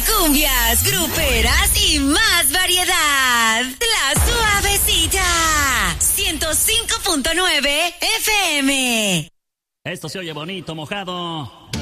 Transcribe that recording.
cumbias, gruperas y más variedad. La Suavecita. 105.9 FM. Esto se oye bonito, mojado.